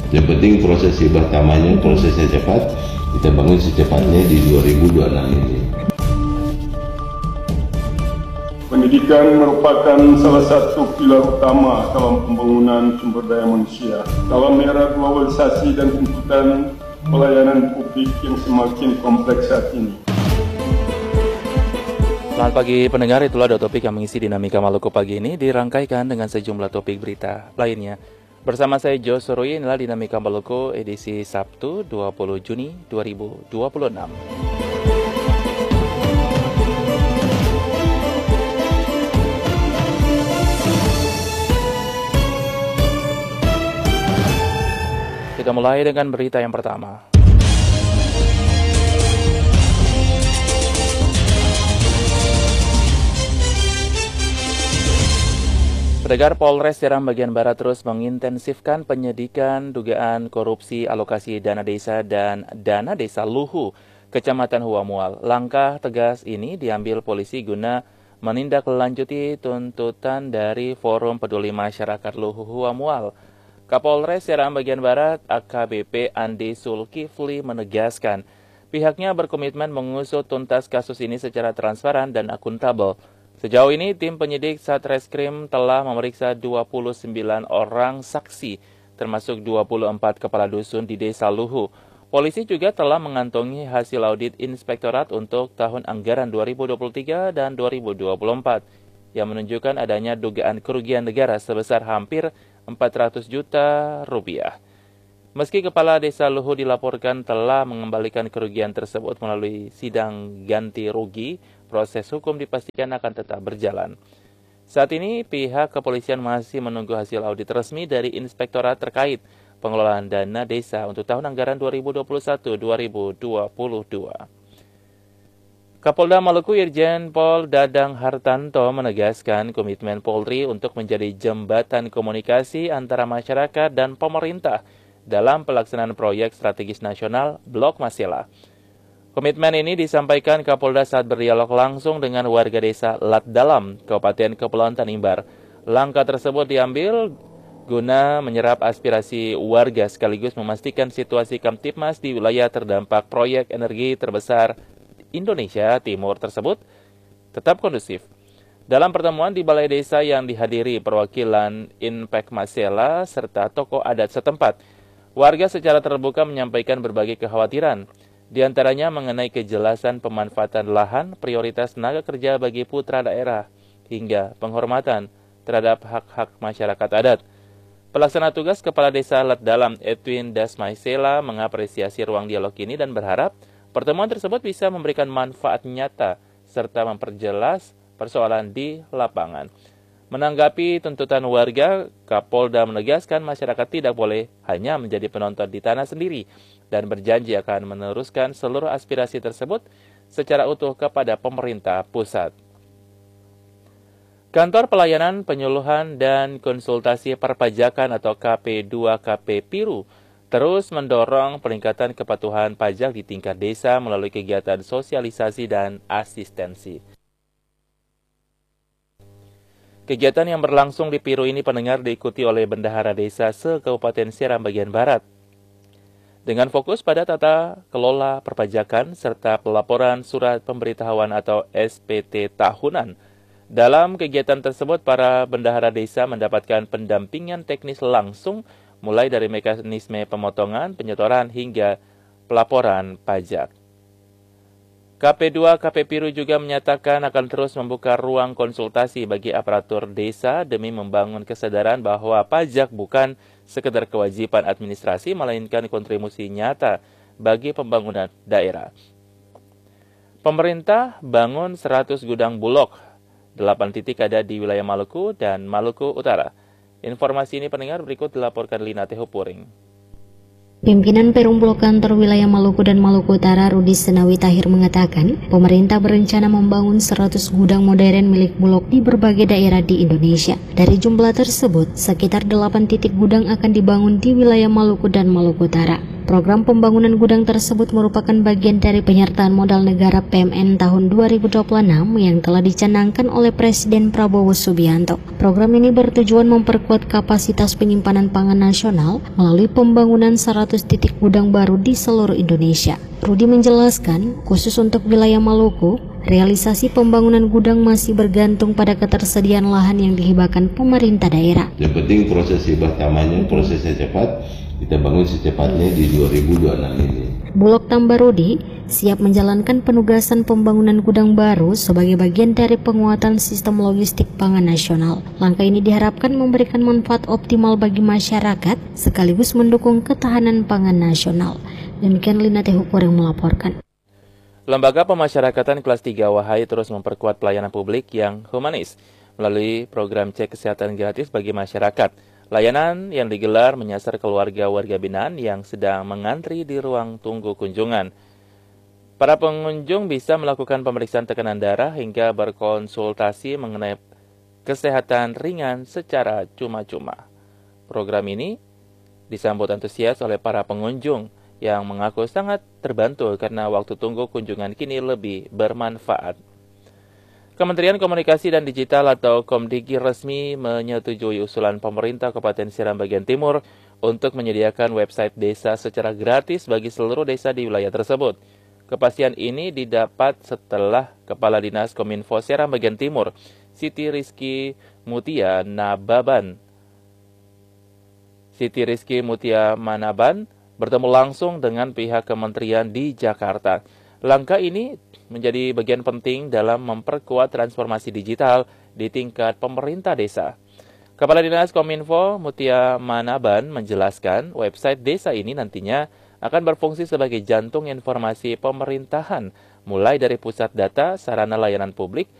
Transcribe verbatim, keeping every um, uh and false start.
Yang penting proses hibah tamannya, prosesnya cepat, kita bangun secepatnya di dua ribu dua puluh enam ini. Pendidikan merupakan salah satu pilar utama dalam pembangunan sumber daya manusia. Dalam era globalisasi dan tuntutan pelayanan publik yang semakin kompleks saat ini. Selamat pagi pendengar, itulah dua topik yang mengisi Dinamika Maluku pagi ini, dirangkaikan dengan sejumlah topik berita lainnya. Bersama saya Jo Surui, inilah Dinamika Maluku edisi Sabtu dua puluh Juni dua ribu dua puluh enam. Kita mulai dengan berita yang pertama. Pendengar, Polres Serang bagian Barat terus mengintensifkan penyidikan dugaan korupsi alokasi dana desa dan dana desa Luhu, Kecamatan Huamual. Langkah tegas ini diambil polisi guna menindaklanjuti tuntutan dari Forum Peduli Masyarakat Luhu Huamual. Kapolres Serang bagian Barat A K B P Andi Zulkifli menegaskan pihaknya berkomitmen mengusut tuntas kasus ini secara transparan dan akuntabel. Sejauh ini, tim penyidik Satreskrim telah memeriksa dua puluh sembilan orang saksi, termasuk dua puluh empat kepala dusun di Desa Luhu. Polisi juga telah mengantongi hasil audit inspektorat untuk tahun anggaran dua ribu dua puluh tiga dan dua ribu dua puluh empat, yang menunjukkan adanya dugaan kerugian negara sebesar hampir empat ratus juta rupiah. Meski Kepala Desa Luhu dilaporkan telah mengembalikan kerugian tersebut melalui sidang ganti rugi, proses hukum dipastikan akan tetap berjalan. Saat ini, pihak kepolisian masih menunggu hasil audit resmi dari inspektorat terkait pengelolaan dana desa untuk tahun anggaran dua ribu dua puluh satu dua ribu dua puluh dua. Kapolda Maluku Irjen Pol Dadang Hartanto menegaskan komitmen Polri untuk menjadi jembatan komunikasi antara masyarakat dan pemerintah dalam pelaksanaan proyek strategis nasional Blok Masela. Komitmen ini disampaikan Kapolda saat berdialog langsung dengan warga desa Lat Dalam, Kabupaten Kepulauan Tanimbar. Langkah tersebut diambil guna menyerap aspirasi warga sekaligus memastikan situasi Kamtipmas di wilayah terdampak proyek energi terbesar Indonesia Timur tersebut tetap kondusif. Dalam pertemuan di Balai Desa yang dihadiri perwakilan Inpek Masela serta tokoh adat setempat, warga secara terbuka menyampaikan berbagai kekhawatiran, di antaranya mengenai kejelasan pemanfaatan lahan, prioritas tenaga kerja bagi putra daerah, hingga penghormatan terhadap hak-hak masyarakat adat. Pelaksana tugas Kepala Desa Lat Dalam Edwin Dasmaisela mengapresiasi ruang dialog ini dan berharap pertemuan tersebut bisa memberikan manfaat nyata serta memperjelas persoalan di lapangan. Menanggapi tuntutan warga, Kapolda menegaskan masyarakat tidak boleh hanya menjadi penonton di tanah sendiri dan berjanji akan meneruskan seluruh aspirasi tersebut secara utuh kepada pemerintah pusat. Kantor Pelayanan Penyuluhan dan Konsultasi Perpajakan atau K P dua K P Piru terus mendorong peningkatan kepatuhan pajak di tingkat desa melalui kegiatan sosialisasi dan asistensi. Kegiatan yang berlangsung di Piru ini pendengar diikuti oleh bendahara desa se-Kabupaten Serang bagian Barat. Dengan fokus pada tata kelola perpajakan serta pelaporan surat pemberitahuan atau S P T tahunan. Dalam kegiatan tersebut, para bendahara desa mendapatkan pendampingan teknis langsung mulai dari mekanisme pemotongan, penyetoran, hingga pelaporan pajak. K P dua K P Piru juga menyatakan akan terus membuka ruang konsultasi bagi aparatur desa demi membangun kesadaran bahwa pajak bukan sekedar kewajiban administrasi, melainkan kontribusi nyata bagi pembangunan daerah. Pemerintah bangun seratus gudang bulog, delapan titik ada di wilayah Maluku dan Maluku Utara. Informasi ini pendengar berikut dilaporkan Lina Tehupuring. Pimpinan Perum Blok Kantor Wilayah Maluku dan Maluku Utara Rudi Senawi Tahir mengatakan, pemerintah berencana membangun seratus gudang modern milik Bulog di berbagai daerah di Indonesia. Dari jumlah tersebut, sekitar delapan titik gudang akan dibangun di wilayah Maluku dan Maluku Utara. Program pembangunan gudang tersebut merupakan bagian dari penyertaan modal negara P M N tahun dua ribu dua puluh enam yang telah dicanangkan oleh Presiden Prabowo Subianto. Program ini bertujuan memperkuat kapasitas penyimpanan pangan nasional melalui pembangunan seratus titik gudang baru di seluruh Indonesia. Rudi menjelaskan, khusus untuk wilayah Maluku, realisasi pembangunan gudang masih bergantung pada ketersediaan lahan yang dihibahkan pemerintah daerah. Yang penting proses hibah tamannya, prosesnya cepat, kita bangun secepatnya di dua ribu dua puluh enam ini. Bulog tambah Rudi siap menjalankan penugasan pembangunan gudang baru sebagai bagian dari penguatan sistem logistik pangan nasional. Langkah ini diharapkan memberikan manfaat optimal bagi masyarakat sekaligus mendukung ketahanan pangan nasional. Demikian Lina Tehupur yang melaporkan. Lembaga Pemasyarakatan Kelas tiga Wahai terus memperkuat pelayanan publik yang humanis melalui program cek kesehatan gratis bagi masyarakat. Layanan yang digelar menyasar keluarga warga binaan yang sedang mengantri di ruang tunggu kunjungan. Para pengunjung bisa melakukan pemeriksaan tekanan darah hingga berkonsultasi mengenai kesehatan ringan secara cuma-cuma. Program ini disambut antusias oleh para pengunjung yang mengaku sangat terbantu karena waktu tunggu kunjungan kini lebih bermanfaat. Kementerian Komunikasi dan Digital atau Komdigi resmi menyetujui usulan pemerintah Kabupaten Seram Bagian Timur untuk menyediakan website desa secara gratis bagi seluruh desa di wilayah tersebut. Kepastian ini didapat setelah Kepala Dinas Kominfo Seram Bagian Timur, Siti Rizky Mutia Nababan, Siti Rizky Mutia Manaban, bertemu langsung dengan pihak kementerian di Jakarta. Langkah ini menjadi bagian penting dalam memperkuat transformasi digital di tingkat pemerintah desa. Kepala Dinas Kominfo Mutia Manaban menjelaskan website desa ini nantinya akan berfungsi sebagai jantung informasi pemerintahan, mulai dari pusat data, sarana layanan publik,